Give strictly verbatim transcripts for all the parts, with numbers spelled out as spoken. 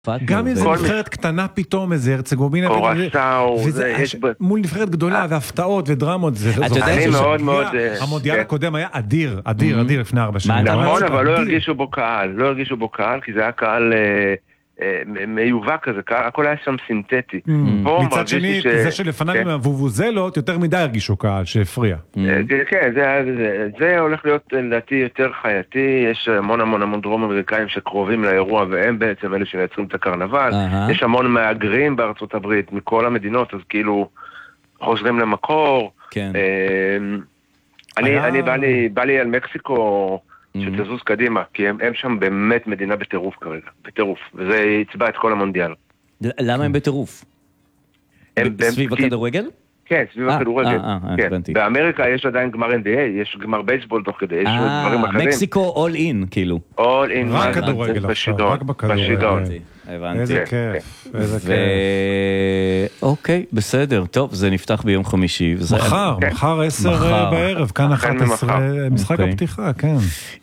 גם אם זה נבחרת קטנה פתאום, איזה הרצגובינה, מול נבחרת גדולה, והפתעות ודרמות, אני מאוד מאוד... המונדיאל הקודם היה אדיר, אדיר, אדיר לפני ארבע שנים. נכון, אבל לא הרגישו בו קהל, לא הרגישו בו קהל, כי זה היה קהל מיובא כזה, הכל היה שם סינתטי. מצד שני, זה שלפניו מהבובוזלות, יותר מדי הרגישו קהל, שהפריע. כן, זה הולך להיות לדעתי יותר חייתי, יש המון המון המון דרום אמריקאים שקרובים לאירוע, והם בעצם אלה שמייצרים את הקרנבל, יש המון מהגרים בארצות הברית, מכל המדינות, אז כאילו חוזרים למקור. אני בא לי על מקסיקו, שתזוז קדימה, כי הם, הם שם באמת מדינה בטירוף כרגע, בטירוף, וזה יצבע את כל המונדיאל. למה הם בטירוף? סביב הכדורגל? כן, סביב הכדורגל. באמריקה יש עדיין גמר אן בי איי, יש גמר בייסבול תוך כדי, יש דברים אחרים. מקסיקו all in, כאילו. all in, רק כדורגל עכשיו, רק בכדורגל. איזה כיף, איזה כיף. אוקיי, בסדר, טוב, זה נפתח ביום חמישי. מחר, מחר עשר בערב, כאן אחת עשרה, משחק הפתיחה, כן.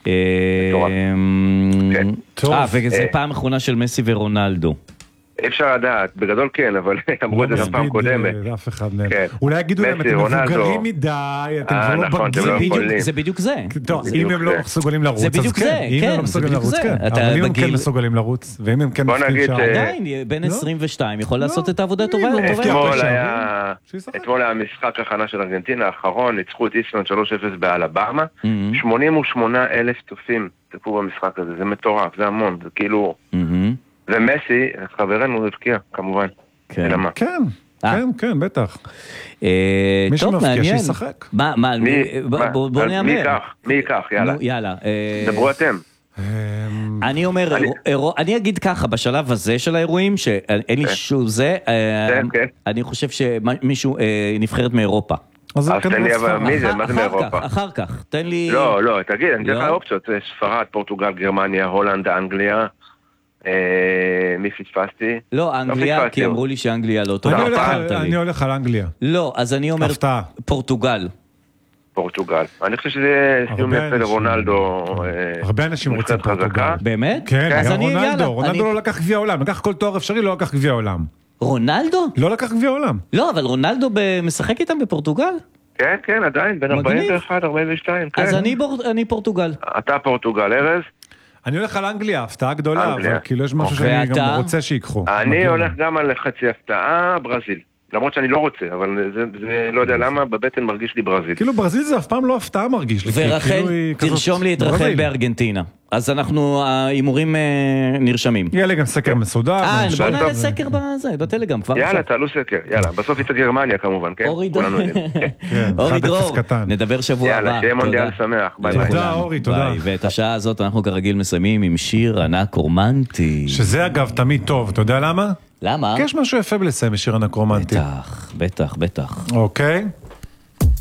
אה, וזה פעם אחרונה של מסי ורונלדו. אפשר לדעת, בגדול כן, אבל אמרו את זה פעם קודמת. אולי יגידו להם, אתם מבוגרים מדי, אתם כבר לא בגים. זה בדיוק זה. אם הם לא מסוגלים לרוץ, זה בדיוק זה, אם הם לא מסוגלים לרוץ, כן. אבל אם הם כן מסוגלים לרוץ, ואם הם כן מסוגלים שם... עדיין, בן עשרים ושתיים יכול לעשות את העבודה טובה. אתמול היה משחק הכנה של ארגנטינה האחרון, ניצחו את איסלנד שלוש אפס באלבמה, שמונים ושמונה אלף צופים צפו במשחק הזה, זה מטורף, זה המון, זה כאילו... ומסי, חברנו, הבקיע, כמובן. כן, כן, כן, כן, בטח. מישהו מבקיע שישחק. מה, מה, בוא נאמר. מי ייקח? מי ייקח, יאללה. יאללה. דברו אתם. אני אומר, אני אגיד ככה, בשלב הזה של האירועים, שאין לי שום זה, אני חושב שמישהו נבחרת מאירופה. אז תן לי, אבל מי זה? מה זה מאירופה? אחר כך, תן לי... לא, לא, תגיד, אני אתן לך אופציות, ספרד, פורטוגל, גרמניה, הולנד, אנגליה. מי פספסתי? לא, אנגליה, כי אמרו לי שאנגליה לא טובה. אני הולך על אנגליה. לא, אז אני אומר פורטוגל. פורטוגל. אני חושב שזה סיום יפה לרונלדו. הרבה אנשים רוצים פורטוגל. באמת? כן, גם רונלדו. רונלדו לא לקח גביע עולם. לקח כל תואר אפשרי, לא לקח גביע עולם. רונלדו? לא לקח גביע עולם. לא, אבל רונלדו משחק איתם בפורטוגל? כן, כן, עדיין, בין ארבעים ואחת ארבעים ושתיים. אז אני פורטוגל. אתה פורטוגל, ארז? אני הולך על אנגליה, הפתעה גדולה, אבל כאילו יש משהו שאני גם רוצה שיקחו. אני הולך גם על חצי הפתעה, ברזיל. למרות שאני לא רוצה, אבל זה לא יודע למה, בבטן מרגיש לי ברזיל. כאילו ברזיל זה אף פעם לא הפתעה מרגיש לי. ורחל, תרשום לי את רחל בארגנטינה. אז אנחנו, האימורים נרשמים. יאללה גם סקר מסודר. אה, בוא נעלה סקר בזה, בטלגרם. יאללה, תעלו סקר, יאללה. בסוף יצא גרמניה כמובן, כן? אורי דרור, נדבר שבוע הבא. יאללה, שיהיה מונדיאל שמח. תודה, אורי, תודה. ואת השעה הזאת אנחנו כרגיל מסיימים עם שיר ענק רומנטי. שזה אגב תמיד טוב, אתה יודע למה? למה? כי יש משהו יפה בלסיים בשיר ענק רומנטי. בטח, בטח, בטח. אוקיי.